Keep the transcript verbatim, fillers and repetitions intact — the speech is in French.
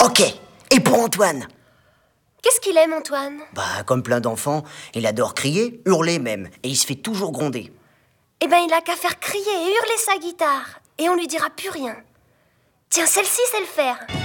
Ok. Et pour Antoine? Qu'est-ce qu'il aime, Antoine? Bah, comme plein d'enfants, il adore crier, hurler même, et il se fait toujours gronder. Eh ben, il a qu'à faire crier et hurler sa guitare, et on lui dira plus rien. Tiens, celle-ci sait le faire.